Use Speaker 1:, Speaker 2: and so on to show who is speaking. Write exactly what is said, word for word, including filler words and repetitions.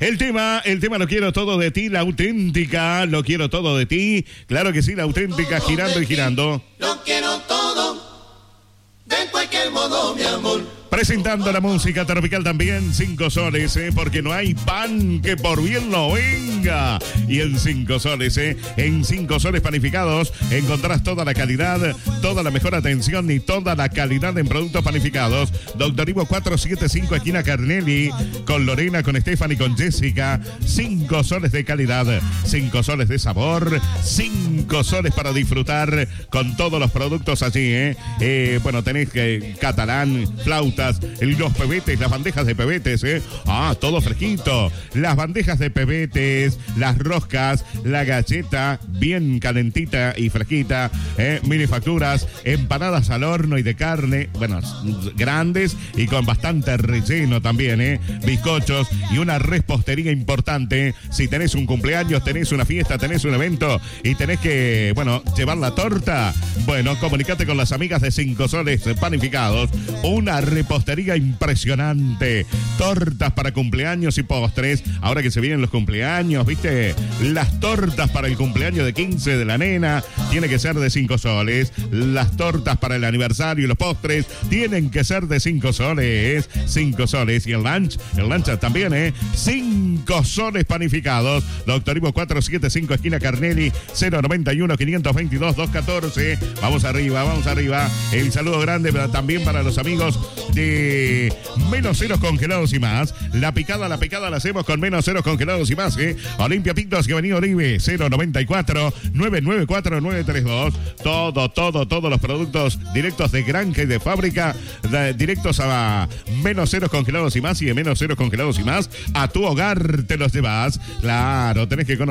Speaker 1: El tema, el tema Lo quiero todo de ti, la auténtica, lo quiero todo de ti. Claro que sí, la auténtica, girando y girando.
Speaker 2: Lo quiero todo, de cualquier modo, mi amor.
Speaker 1: Presentando la música tropical también, cinco soles, ¿eh? Porque no hay pan que por bien no venga. Y en cinco soles, ¿eh? En cinco soles panificados encontrarás toda la calidad, toda la mejor atención y toda la calidad en productos panificados. Doctor Ivo cuatrocientos setenta y cinco, esquina Carnelli, con Lorena, con Stephanie, con Jessica. Cinco soles de calidad, cinco soles de sabor, cinco soles para disfrutar con todos los productos allí, ¿eh? Eh, bueno, tenés eh, catalán, flauta, los pebetes, las bandejas de pebetes, ¿eh? Ah, todo fresquito. Las bandejas de pebetes, las roscas, la galleta bien calentita y fresquita, ¿eh? Mini facturas, empanadas al horno y de carne, bueno, grandes y con bastante relleno también, ¿eh? Bizcochos y una repostería importante. Si tenés un cumpleaños, tenés una fiesta, tenés un evento y tenés que, bueno, llevar la torta, bueno, comunicate con las amigas de Cinco Soles Panificados. Una repostería Postería impresionante, tortas para cumpleaños y postres. Ahora que se vienen los cumpleaños, ¿viste? Las tortas para el cumpleaños de quince de la nena tiene que ser de cinco soles. Las tortas para el aniversario y los postres tienen que ser de cinco soles. cinco soles. Y el lunch, el lunch también, ¿eh? cinco soles panificados. Doctor Ivo cuatrocientos setenta y cinco, esquina Carnelli, cero noventa y uno, quinientos veintidós, doscientos catorce. Vamos arriba, vamos arriba. El saludo grande también para los amigos de Menos Ceros Congelados y Más. La picada, la picada la hacemos con Menos Ceros Congelados y Más, ¿eh? Olimpia Pintos y Avenida Oribe, cero noventa y cuatro, nueve nueve cuatro, nueve tres dos. Todo, todo, todos los productos directos de granja y de fábrica, de, directos a Menos Ceros Congelados y Más, y de Menos Ceros Congelados y Más a tu hogar te los llevas. Claro, tenés que conocer